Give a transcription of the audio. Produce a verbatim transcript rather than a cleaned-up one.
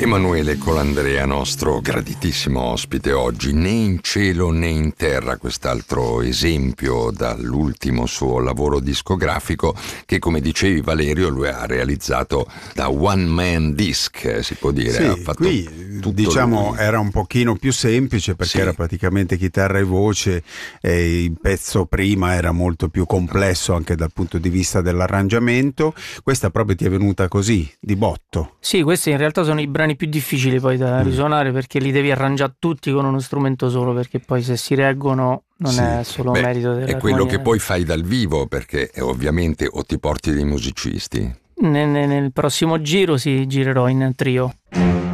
Emanuele Colandrea, nostro graditissimo ospite oggi. Né in cielo né in terra, quest'altro esempio dall'ultimo suo lavoro discografico che, come dicevi Valerio, lui ha realizzato da one man disc, si può dire. Sì, ha fatto qui tutto diciamo lui. Era un pochino più semplice perché Sì. era praticamente chitarra e voce, e il pezzo prima era molto più complesso anche dal punto di vista dell'arrangiamento. Questa proprio ti è venuta così, di botto. Sì, questi in realtà sono i brani più difficili poi da Mm. risuonare, perché li devi arrangiare tutti con uno strumento solo, perché poi se si reggono non Sì. è solo Beh, merito è dell'armonia. quello che poi fai dal vivo, perché eh, ovviamente o ti porti dei musicisti. Nel, nel prossimo giro si girerò in trio.